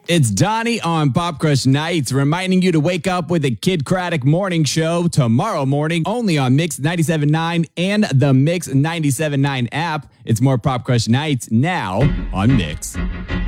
It's Donnie on Pop Crush Nights, reminding you to wake up with a Kid Craddock morning show tomorrow morning, only on Mix 97.9 and the Mix 97.9 app. It's more Pop Crush Nights now on Mix.